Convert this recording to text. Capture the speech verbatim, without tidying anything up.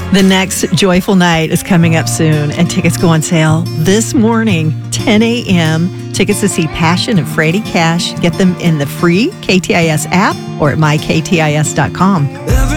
The next Joyful Night is coming up soon, and tickets go on sale this morning, ten a.m. Tickets to see Passion and Freddie Cash. Get them in the free K T I S app or at my K T I S dot com. Every